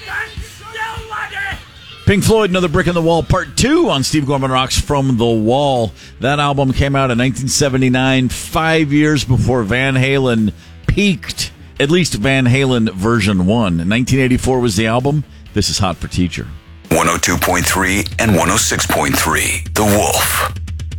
Pink Floyd, Another Brick in the Wall, Part 2 on Steve Gorman Rocks From the Wall. That album came out in 1979, 5 years before Van Halen peaked, at least Van Halen version 1. 1984 was the album. This is Hot for Teacher. 102.3 and 106.3, The Wolf.